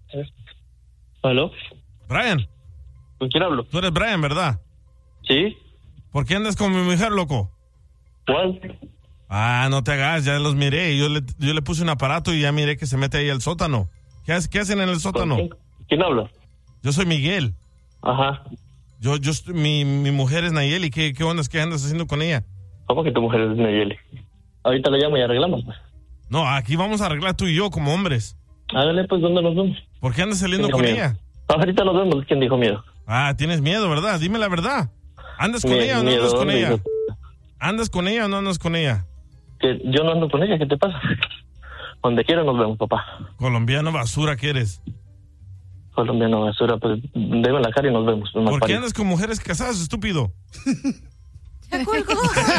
¿Aló? Brian. ¿Con quién hablo? Tú eres Brian, ¿verdad? Sí. ¿Por qué andas con mi mujer, loco? ¿Cuál? No te hagas, ya los miré. Yo le puse un aparato y ya miré que se mete ahí al sótano. ¿Qué hacen en el sótano? ¿Quién habla? Yo soy Miguel. Ajá. Mi mujer es Nayeli. ¿Qué onda? ¿Qué andas haciendo con ella? ¿Cómo que tu mujer es Nayeli? Ahorita la llamo y arreglamos. No, aquí vamos a arreglar tú y yo como hombres. Hágale, pues, ¿dónde nos vemos? ¿Por qué andas saliendo con ella? Ahorita nos vemos. ¿Quién dijo miedo? Tienes miedo, ¿verdad? Dime la verdad. ¿Andas con ella o no andas con ella? ¿Andas con ella o no andas con ella? Que yo no ando con ella, ¿qué te pasa? Donde quiera nos vemos, papá. Colombiano basura que eres. Colombiano basura, pues deme la cara y nos vemos. ¿Por qué andas con mujeres casadas, estúpido? ¡Te colgó!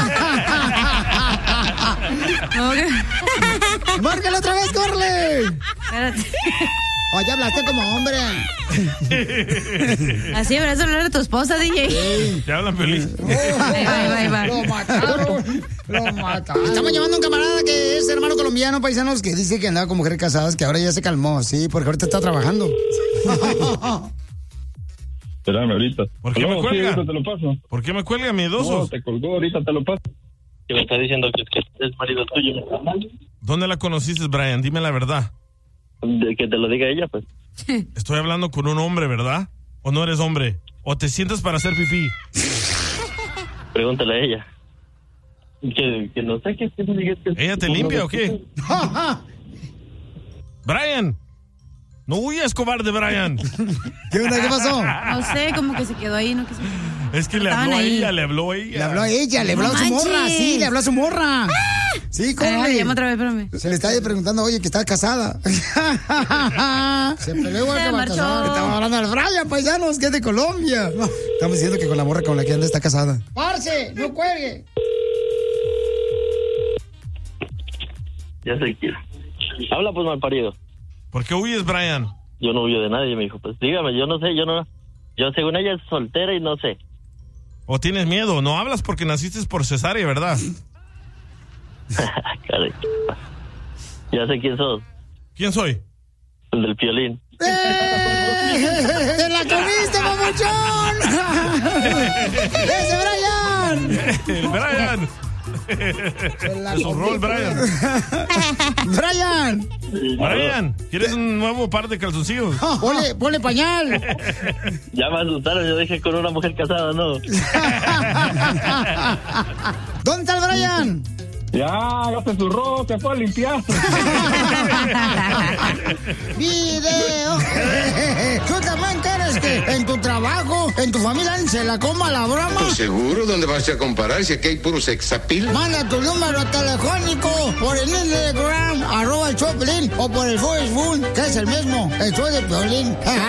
¡Márcale otra vez, córrele! Espérate. Oye, hablaste como hombre. Así deberías hablar de tu esposa, DJ. Sí. Te hablan feliz. Ahí va. Lo mataron. Estamos llamando a un camarada que es hermano colombiano, paisanos, que dice que andaba con mujeres casadas, que ahora ya se calmó, sí, porque ahorita está trabajando. Espérame ahorita. ¿Por qué me cuelga? Sí, ahorita te lo paso. ¿Por qué me cuelga, miedosos? No, te colgó, ahorita te lo paso. Que me está diciendo que es marido tuyo. ¿Dónde la conociste, Brian? Dime la verdad. De que te lo diga ella, pues. Estoy hablando con un hombre, ¿verdad? ¿O no eres hombre? ¿O te sientas para hacer pipí? Pregúntale a ella. Que no sé qué. ¿Ella te limpia o qué? Brian. No huyas, cobarde, Brian. ¿Qué onda? ¿Qué pasó? No sé, como que se quedó ahí, no quiso. Es que le habló a ella. Le habló a su morra, sí, le habló a su morra. Sí, ¿cómo? Llama otra vez, espérame. Se le está preguntando, oye, que está casada. Se peleó igual que Baltasar. Estamos hablando del Brian, paisanos, que es de Colombia. Estamos diciendo que con la morra con la que anda está casada. ¡Parce! ¡No cuelgue! Ya sé quién. Habla, pues, malparido. ¿Por qué huyes, Brian? Yo no huyo de nadie, me dijo. Pues dígame, yo no sé, yo según ella es soltera y no sé. ¿O tienes miedo? No hablas porque naciste por cesárea, ¿verdad? Caray. Ya sé quién sos. ¿Quién soy? El del Piolín. ¡Te la comiste, papuchón! ¡Ese Brian! ¡El Brian! Se sobró el Brian. Brian, ¿quieres un nuevo par de calzoncillos? Ponle pañal. Ya me asustaron, yo dije con una mujer casada, ¿no? ¿Dónde está el Brian? Ya se zurró, se fue a limpiar. ¡Video! ¿Tú también quieres que en tu trabajo, en tu familia, se la coma la broma? Pues seguro, ¿dónde vas a comparar si aquí hay puro sexapil? Manda tu número telefónico por el Instagram, @el Choplin, o por el Facebook, que es el mismo, el show de Piolín.